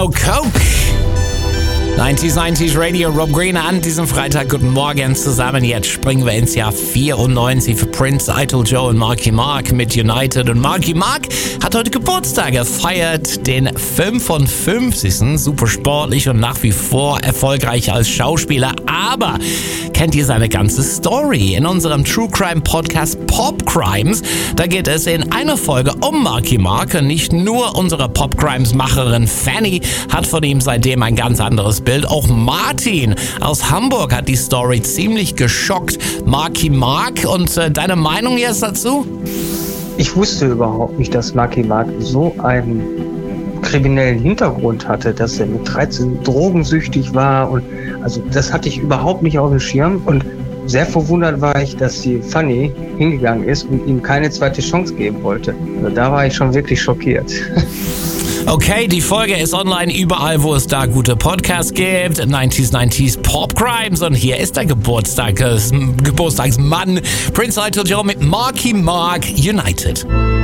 Coke. 90s Radio, Rob Green an diesem Freitag. Guten Morgen zusammen. Jetzt springen wir ins Jahr 94 für Prince, Idol Joe und Marky Mark mit United. Und Marky Mark hat heute Geburtstag. Er feiert den 55. Super sportlich und nach wie vor erfolgreich als Schauspieler. Aber kennt ihr seine ganze Story? In unserem True Crime Podcast Pop Crimes, da geht es in einer Folge um Marky Mark. Und nicht nur unsere Pop Crimes Macherin Fanny hat von ihm seitdem ein ganz anderes Bild. Auch Martin aus Hamburg hat die Story ziemlich geschockt. Marky Mark, und deine Meinung jetzt dazu? Ich wusste überhaupt nicht, dass Marky Mark so einen kriminellen Hintergrund hatte, dass er mit 13 drogensüchtig war, und also das hatte ich überhaupt nicht auf dem Schirm, und sehr verwundert war ich, dass die Fanny hingegangen ist und ihm keine zweite Chance geben wollte. Also da war ich schon wirklich schockiert. Okay, die Folge ist online überall, wo es da gute Podcasts gibt. 90s Pop Crimes, und hier ist der Geburtstagsmann Prince Idol Joe mit Marky Mark United.